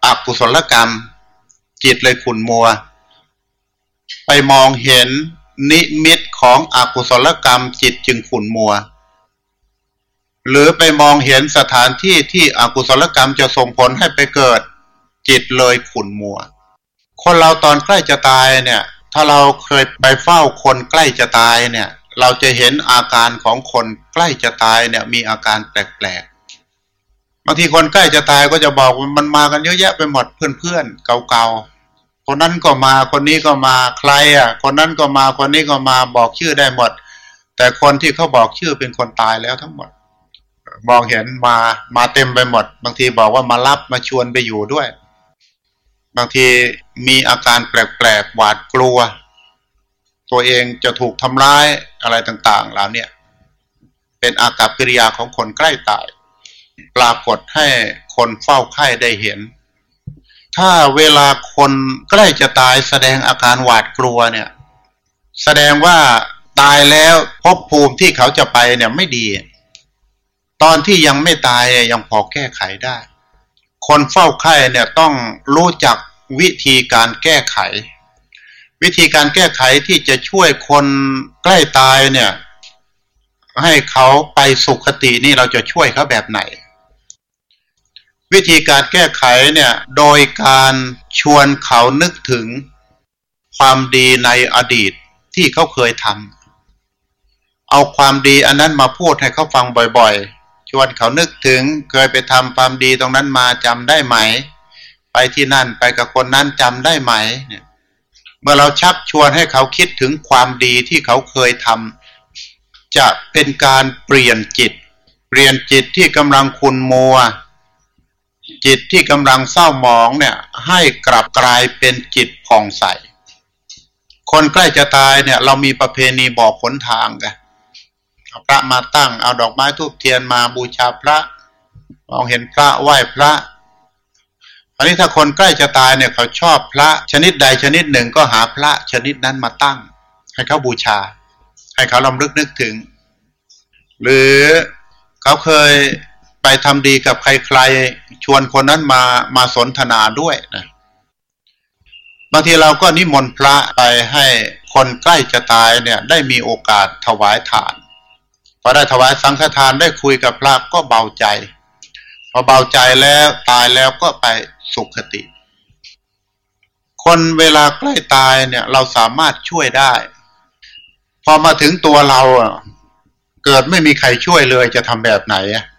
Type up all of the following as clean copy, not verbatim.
กุศลกรรมจิตเลยขุ่นมัวไปมองเห็นนิมิตของอกุศลกรรมจิตจึงขุ่นมัวหรือไปมองเห็นสถานที่ที่อกุศลกรรมจะส่งผลให้ไปเกิดจิตเลยขุ่นมัวคนเราตอนใกล้จะตายเนี่ยถ้าเราเคยไปเฝ้าคนใกล้จะตายเนี่ยเราจะเห็นอาการของคนใกล้จะตายเนี่ยมีอาการแปลกๆบางทีคนใกล้จะตายก็จะบอกมันมากันเยอะแยะไปหมดเพื่อนๆเก่าๆคนนั้นก็มาคนนี้ก็มาใครคนนั้นก็มาคนนี้ก็มาบอกชื่อได้หมดแต่คนที่เขาบอกชื่อเป็นคนตายแล้วทั้งหมดมองเห็นมาเต็มไปหมดบางทีบอกว่ามารับมาชวนไปอยู่ด้วยบางทีมีอาการแปลกๆหวาดกลัวตัวเองจะถูกทำร้ายอะไรต่างๆแล้วเนี่ยเป็นอากัปกิริยาของคนใกล้ตายปรากฏให้คนเฝ้าไข้ได้เห็นถ้าเวลาคนใกล้จะตายแสดงอาการหวาดกลัวเนี่ยแสดงว่าตายแล้วภพภูมิที่เขาจะไปเนี่ยไม่ดีตอนที่ยังไม่ตายยังพอแก้ไขได้คนเฝ้าไข้เนี่ยต้องรู้จักวิธีการแก้ไขวิธีการแก้ไขที่จะช่วยคนใกล้ตายเนี่ยให้เขาไปสุคตินี่เราจะช่วยเขาแบบไหนวิธีการแก้ไขเนี่ยโดยการชวนเขานึกถึงความดีในอดีตที่เขาเคยทำเอาความดีอันนั้นมาพูดให้เขาฟังบ่อยๆชวนเขานึกถึงเคยไปทำความดีตรงนั้นมาจำได้ไหมไปที่นั่นไปกับคนนั้นจำได้ไหมเนี่ยเมื่อเราชักชวนให้เขาคิดถึงความดีที่เขาเคยทำจะเป็นการเปลี่ยนจิตที่กำลังขุ่นมัวจิตที่กำลังเศร้าหมองเนี่ยให้กลับกลายเป็นจิตผ่องใสคนใกล้จะตายเนี่ยเรามีประเพณีบอกหนทางกันเอาพระมาตั้งเอาดอกไม้ธูปเทียนมาบูชาพระมองเห็นพระไหว้พระอันนี้ถ้าคนใกล้จะตายเนี่ยเขาชอบพระชนิดใดชนิดหนึ่งก็หาพระชนิดนั้นมาตั้งให้เขาบูชาให้เขารำลึกนึกถึงหรือเขาเคยไปทำดีกับใครๆชวนคนนั้นมาสนทนาด้วยนะบางทีเราก็นิมนต์พระไปให้คนใกล้จะตายเนี่ยได้มีโอกาสถวายทานพอได้ถวายสังฆทานได้คุยกับพระก็เบาใจพอเบาใจแล้วตายแล้วก็ไปสุคติคนเวลาใกล้ตายเนี่ยเราสามารถช่วยได้พอมาถึงตัวเราเกิดไม่มีใครช่วยเลยจะทำแบบไหน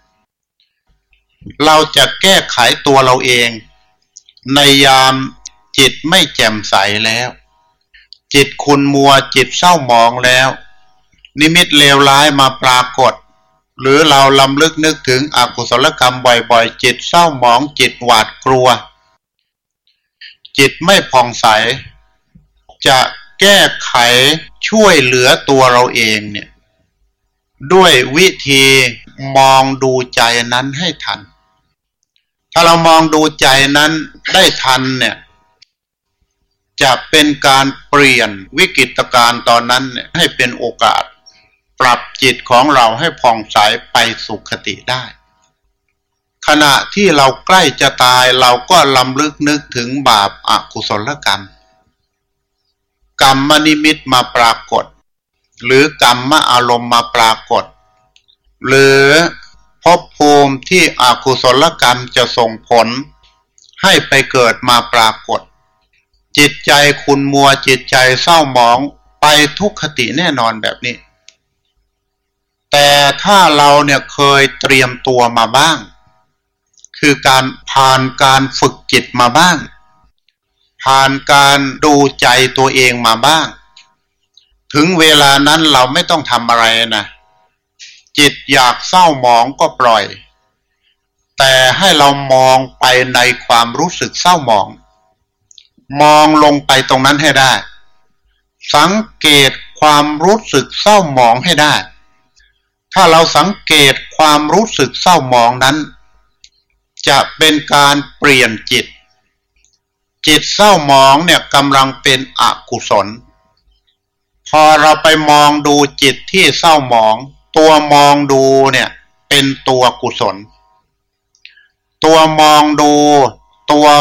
เราจะแก้ไขตัวเราเองในยามจิตไม่แจ่มใสแล้วจิตขุ่นมัวจิตเศร้าหมองแล้วนิมิตเลวร้ายมาปรากฏหรือเราลำลึกนึกถึงอกุศลกรรมบ่อยๆจิตเศร้าหมองจิตหวาดกลัวจิตไม่ผ่องใสจะแก้ไขช่วยเหลือตัวเราเองเนี่ยด้วยวิธีมองดูใจนั้นให้ทันถ้าเรามองดูใจนั้นได้ทันเนี่ยจะเป็นการเปลี่ยนวิกฤตการณ์ตอนนั้นเนี่ยให้เป็นโอกาสปรับจิตของเราให้ผ่องใสไปสุคติได้ขณะที่เราใกล้จะตายเราก็ลำลึกนึกถึงบาปอกุศลกรรมกรรมนิมิตมาปรากฏหรือกรรมอารมณ์มาปรากฏหรือภพภูมิที่อกุศลกรรมจะส่งผลให้ไปเกิดมาปรากฏจิตใจขุ่นมัวจิตใจเศร้าหมองไปทุกขติแน่นอนแบบนี้แต่ถ้าเราเนี่ยเคยเตรียมตัวมาบ้างคือการผ่านการฝึกจิตมาบ้างผ่านการดูใจตัวเองมาบ้างถึงเวลานั้นเราไม่ต้องทำอะไรนะจิตอยากเศร้าหมองก็ปล่อยแต่ให้เรามองไปในความรู้สึกเศร้าหมองมองลงไปตรงนั้นให้ได้สังเกตความรู้สึกเศร้าหมองให้ได้ถ้าเราสังเกตความรู้สึกเศร้าหมองนั้นจะเป็นการเปลี่ยนจิตเศร้าหมองเนี่ยกำลังเป็นอกุศลพอเราไปมองดูจิตที่เศร้าหมองตัวมองดูเนี่ยเป็นตัวกุศลตัวมองดูตัว